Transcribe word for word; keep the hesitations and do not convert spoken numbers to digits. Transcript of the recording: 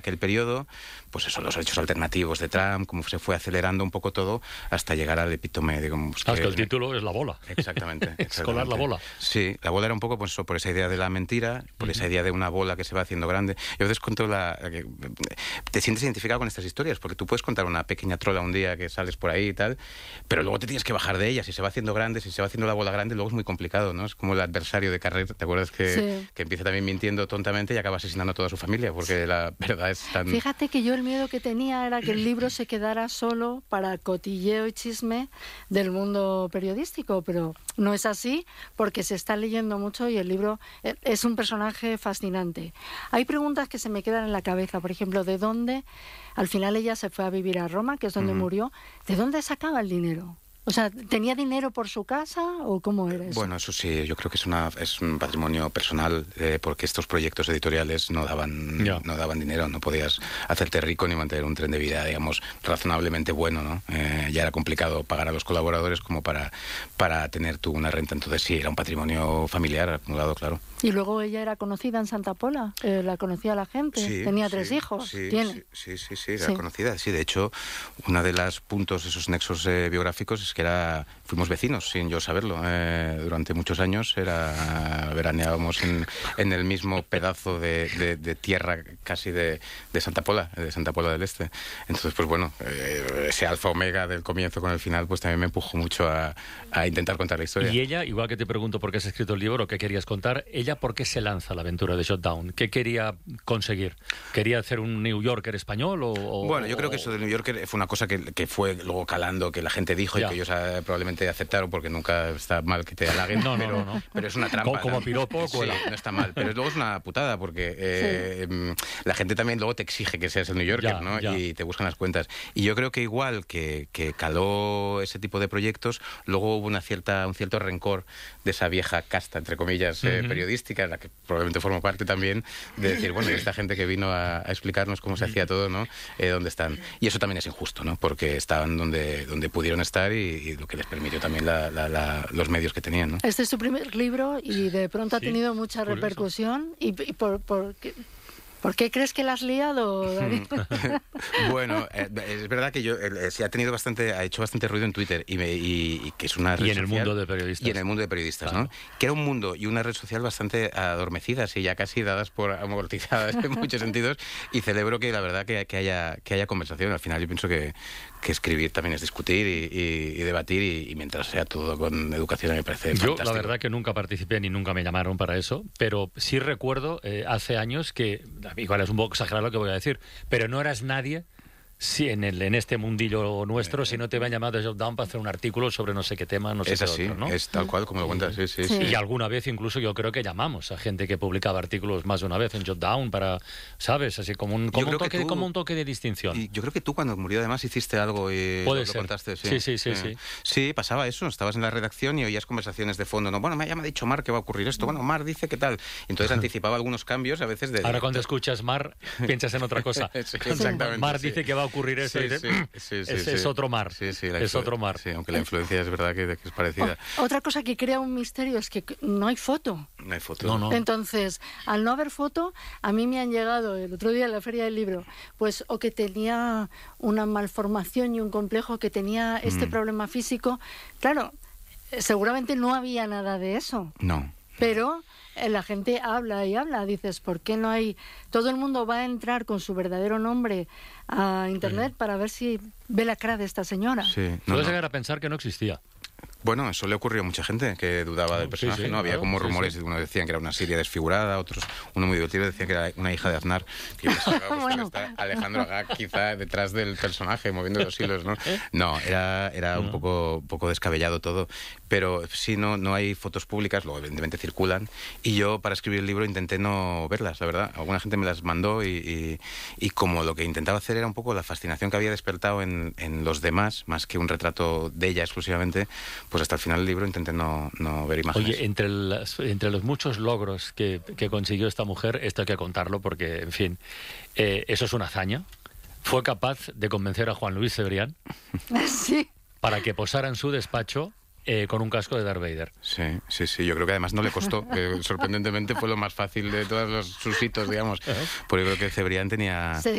aquel periodo, pues eso, los hechos alternativos de Trump, cómo se fue acelerando un poco todo hasta llegar al epítome, digamos. Que, ah, es que el título es La Bola. Exactamente. Escolar la bola. Sí, la bola era un poco pues, eso, por esa idea de la mentira, por uh-huh. esa idea de una bola que se va haciendo grande. Yo a veces cuento la... Que te sientes identificado con estas historias, porque tú puedes contar una pequeña trola un día que sales por ahí y tal, pero luego te tienes que bajar de ella. Si se va haciendo grande, si se va haciendo la bola grande, luego es muy complicado, ¿no? Es como el adversario de Carrer, ¿te acuerdas? Que, sí. que empieza también mintiendo tontamente y acaba asesinando a toda su familia, porque la verdad es tan... Fíjate que yo el miedo que tenía era que el libro se quedara solo para cotilleo y chisme del mundo periodístico, pero no es así, porque se está leyendo mucho y el libro es un personaje fascinante. Hay preguntas que se me quedan en la cabeza, por ejemplo, ¿de dónde? Al final ella se fue a vivir a Roma, que es donde uh-huh. murió. ¿De dónde sacaba el dinero? O sea, ¿tenía dinero por su casa o cómo era eso? Bueno, eso sí, yo creo que es una es un patrimonio personal, eh, porque estos proyectos editoriales no daban yeah. no daban dinero, no podías hacerte rico ni mantener un tren de vida, digamos, razonablemente bueno, ¿no? Eh, ya era complicado pagar a los colaboradores como para, para tener tú una renta, entonces sí, era un patrimonio familiar acumulado, claro. Y luego ella era conocida en Santa Pola, eh, la conocía la gente, sí, tenía sí, tres hijos, sí, tiene. Sí, sí, sí, sí, era sí. conocida, sí, de hecho, uno de los puntos, esos nexos eh, biográficos es que era, fuimos vecinos, sin yo saberlo, eh, durante muchos años, era veraneábamos en, en el mismo pedazo de, de, de tierra casi de, de Santa Pola, de Santa Pola del Este. Entonces, pues bueno, eh, ese alfa omega del comienzo con el final, pues también me empujó mucho a, a intentar contar la historia. Y ella, igual que te pregunto por qué has escrito el libro, qué querías contar, ella ¿por qué se lanza a la aventura de Shutdown? ¿Qué quería conseguir? ¿Quería hacer un New Yorker español o...? o bueno, yo creo que eso del New Yorker fue una cosa que, que fue luego calando, que la gente dijo ya. y que ellos uh, probablemente aceptaron, porque nunca está mal que te halaguen, no, pero, no, no, no. pero es una trampa. Como, como ¿no? piropo, sí, cuela. no está mal, pero luego es una putada, porque eh, sí. la gente también luego te exige que seas el New Yorker, ya, ¿no? Ya. Y te buscan las cuentas. Y yo creo que igual que, que caló ese tipo de proyectos, luego hubo una cierta, un cierto rencor de esa vieja casta, entre comillas, uh-huh. eh, periodística, en la que probablemente formo parte también, de decir, bueno, y esta gente que vino a, a explicarnos cómo se hacía todo, ¿no? Eh, ¿dónde están? Y eso también es injusto, ¿no? Porque estaban donde, donde pudieron estar y, y lo que les permitió también la, la, la, los medios que tenían, ¿no? Este es tu primer libro y de pronto ha sí, tenido mucha curioso. repercusión. ¿Y, y por, por, qué, por qué crees que la has liado, David? Bueno, eh, es verdad que yo eh, se ha tenido bastante, ha hecho bastante ruido en Twitter y, me, y, y que es una red y en social, el mundo de periodistas y en el mundo de periodistas, claro. ¿no? Que era un mundo y una red social bastante adormecidas y ya casi dadas por amortizadas en muchos sentidos, y celebro que la verdad que, que haya que haya conversación. Al final yo pienso que, que escribir también es discutir y, y, y debatir y, y mientras sea todo con educación me parece yo fantástico. La verdad que nunca participé ni nunca me llamaron para eso, pero sí recuerdo eh, hace años que, igual es un poco exagerado lo que voy a decir, pero no eras nadie sí, en, el, en este mundillo nuestro, si no te habían llamado de Shutdown para hacer un artículo sobre no sé qué tema, no sé es qué así, otro, ¿no? Es tal cual como lo cuentas, sí, sí, sí. Y alguna vez incluso yo creo que llamamos a gente que publicaba artículos más de una vez en Shutdown para, ¿sabes? Así como un, como un, toque, tú, como un toque de distinción. Y yo creo que tú cuando murió además hiciste algo y Puede lo, ser. lo contaste. Sí. Sí, sí, sí, sí, sí. Sí, pasaba eso, estabas en la redacción y oías conversaciones de fondo, ¿no? Bueno, ya me ha dicho Mar que va a ocurrir esto, bueno, Mar dice qué tal. Entonces anticipaba algunos cambios a veces de... Ahora cuando escuchas Mar, piensas en otra cosa. Sí, exactamente. Mar sí. dice que va a ocurrir eso sí, y dices, sí. Sí, sí, es, sí. es otro mar, sí, sí, es otro mar. Sí, aunque la influencia es verdad que, que es parecida. O, otra cosa que crea un misterio es que no hay foto. No hay foto. No, no. Entonces, al no haber foto, a mí me han llegado el otro día en la Feria del Libro, pues o que tenía una malformación y un complejo, que tenía este mm. problema físico. Claro, seguramente no había nada de eso. No. Pero la gente habla y habla, dices, ¿por qué no hay...? Todo el mundo va a entrar con su verdadero nombre a Internet sí. para ver si ve la cara de esta señora. Sí. No, Puedes no. llegar a pensar que no existía. Bueno, eso le ocurrió a mucha gente que dudaba no, del personaje, sí, sí, ¿no? Había claro, como sí, rumores, sí. unos decían que era una siria desfigurada, otros, uno muy divertido, decía que era una hija de Aznar. Que yo pensaba, pues, bueno. está Alejandro Agag quizá detrás del personaje, moviendo los hilos, ¿no? No, era, era no. un poco, un poco descabellado todo, pero sí, no, no hay fotos públicas, luego evidentemente circulan, y yo para escribir el libro intenté no verlas, la verdad. Alguna gente me las mandó y, y, y como lo que intentaba hacer era un poco la fascinación que había despertado en, en los demás, más que un retrato de ella exclusivamente, pues hasta el final del libro intenté no, no ver imágenes. Oye, entre, las, entre los muchos logros que, que consiguió esta mujer, esto hay que contarlo porque, en fin, eh, eso es una hazaña. Fue capaz de convencer a Juan Luis Cebrián sí. para que posara en su despacho eh, con un casco de Darth Vader. Sí, sí, sí. Yo creo que además no le costó. Que sorprendentemente fue lo más fácil de todos los, sus hitos, digamos. Porque creo que Cebrián tenía... Se